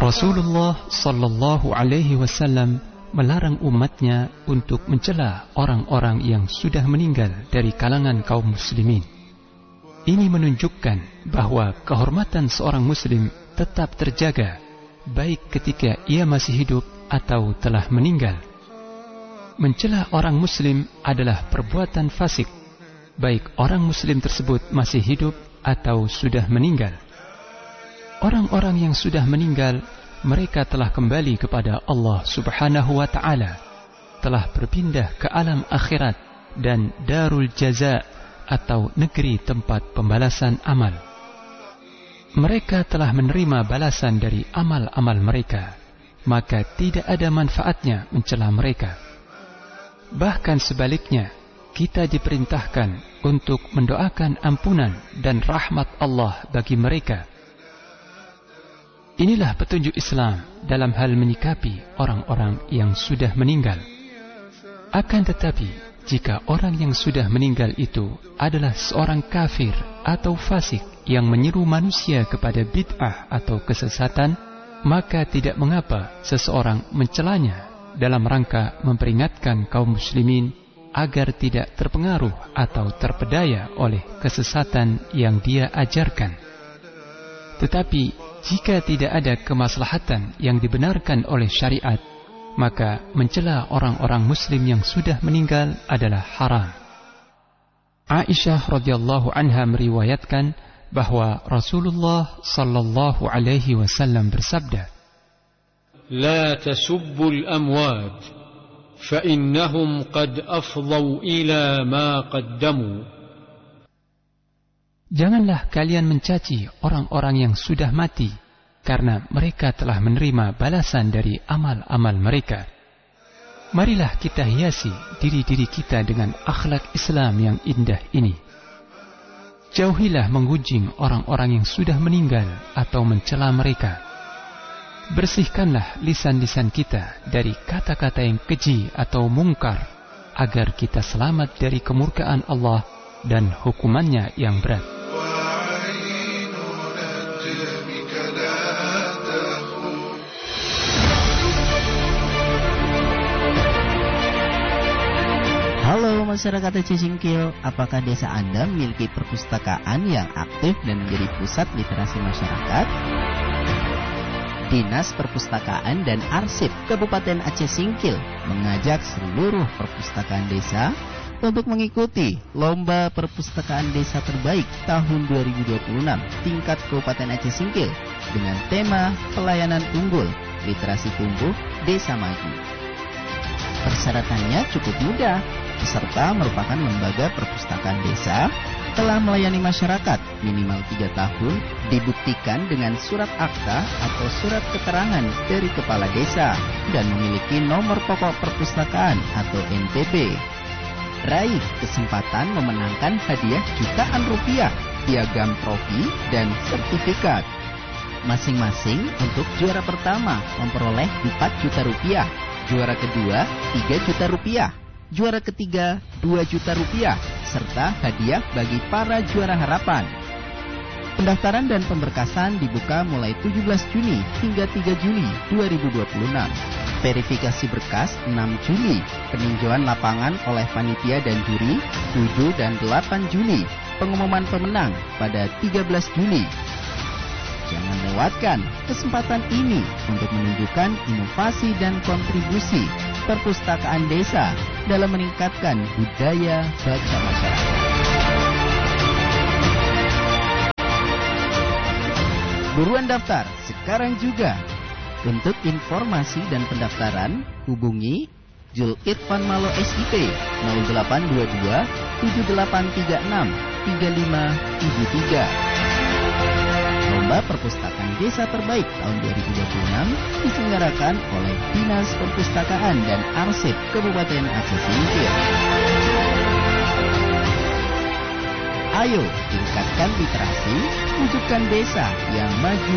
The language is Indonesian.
Rasulullah sallallahu alaihi wasallam melarang umatnya untuk mencela orang-orang yang sudah meninggal dari kalangan kaum muslimin. Ini menunjukkan bahwa kehormatan seorang muslim tetap terjaga, baik ketika ia masih hidup atau telah meninggal. Mencela orang muslim adalah perbuatan fasik, baik orang muslim tersebut masih hidup atau sudah meninggal. Orang-orang yang sudah meninggal, mereka telah kembali kepada Allah Subhanahu wa ta'ala, telah berpindah ke alam akhirat dan darul jaza atau negeri tempat pembalasan amal. Mereka telah menerima balasan dari amal-amal mereka, maka tidak ada manfaatnya mencela mereka. Bahkan sebaliknya, kita diperintahkan untuk mendoakan ampunan dan rahmat Allah bagi mereka. Inilah petunjuk Islam dalam hal menyikapi orang-orang yang sudah meninggal. Akan tetapi, jika orang yang sudah meninggal itu adalah seorang kafir atau fasik yang menyeru manusia kepada bid'ah atau kesesatan, maka tidak mengapa seseorang mencelanya dalam rangka memperingatkan kaum muslimin agar tidak terpengaruh atau terpedaya oleh kesesatan yang dia ajarkan. Tetapi jika tidak ada kemaslahatan yang dibenarkan oleh syariat, maka mencela orang-orang muslim yang sudah meninggal adalah haram. Aisyah radhiyallahu anha meriwayatkan bahwa Rasulullah sallallahu alaihi wasallam bersabda, "La tasubbul amwat, fa innahum qad afdhaw ila ma qaddamu." Janganlah kalian mencaci orang-orang yang sudah mati, karena mereka telah menerima balasan dari amal-amal mereka. Marilah kita hiasi diri-diri kita dengan akhlak Islam yang indah ini. Jauhilah menggunjing orang-orang yang sudah meninggal atau mencela mereka. Bersihkanlah lisan-lisan kita dari kata-kata yang keji atau mungkar, agar kita selamat dari kemurkaan Allah dan hukumannya yang berat. Halo masyarakat Aceh Singkil, apakah desa Anda memiliki perpustakaan yang aktif dan menjadi pusat literasi masyarakat? Dinas Perpustakaan dan Arsip Kabupaten Aceh Singkil mengajak seluruh perpustakaan desa untuk mengikuti Lomba Perpustakaan Desa Terbaik tahun 2026 tingkat Kabupaten Aceh Singkil dengan tema Pelayanan Unggul, Literasi Tumbuh, Desa Maju. Persyaratannya cukup mudah. Peserta merupakan lembaga perpustakaan desa, telah melayani masyarakat minimal 3 tahun, dibuktikan dengan surat akta atau surat keterangan dari kepala desa, dan memiliki nomor pokok perpustakaan atau NPB. Raih kesempatan memenangkan hadiah jutaan rupiah, piagam trofi, dan sertifikat. Masing-masing untuk juara pertama memperoleh 4 juta rupiah, juara kedua 3 juta rupiah, juara ketiga 2 juta rupiah, serta hadiah bagi para juara harapan. Pendaftaran dan pemberkasan dibuka mulai 17 Juni hingga 3 Juli 2026. Verifikasi berkas 6 Juli, peninjauan lapangan oleh panitia dan juri 7 dan 8 Juli, pengumuman pemenang pada 13 Juli. Jangan lewatkan kesempatan ini untuk menunjukkan inovasi dan kontribusi perpustakaan desa dalam meningkatkan budaya baca masyarakat. Buruan daftar sekarang juga. Untuk informasi dan pendaftaran, hubungi Jul Irfan Malo SIP 0822 7836 3573. Lomba Perpustakaan Desa Terbaik tahun 2026 diselenggarakan oleh Dinas Perpustakaan dan Arsip Kabupaten Aceh Singkil. Ayo tingkatkan literasi, wujudkan desa yang maju